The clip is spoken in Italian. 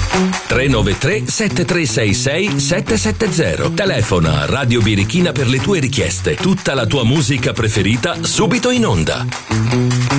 393 7366 770. Telefona a Radio Birichina per le tue richieste. Tutta la tua musica preferita subito in onda.